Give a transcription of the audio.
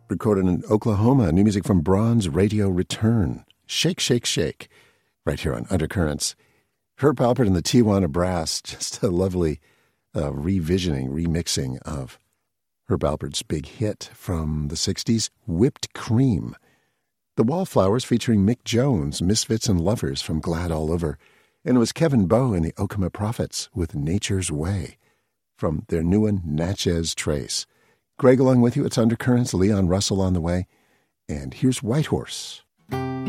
recorded in Oklahoma. New music from Bronze Radio Return. Shake, Shake, Shake, right here on Undercurrents. Herb Alpert and the Tijuana Brass, just a lovely remixing of Herb Alpert's big hit from the 60s, Whipped Cream. The Wallflowers featuring Mick Jones, Misfits and Lovers from Glad All Over. And it was Kevin Bowe and the Okama Prophets with Nature's Way from their new one, Natchez Trace. Greg along with you. It's Undercurrents, Leon Russell on the way. And here's Whitehorse.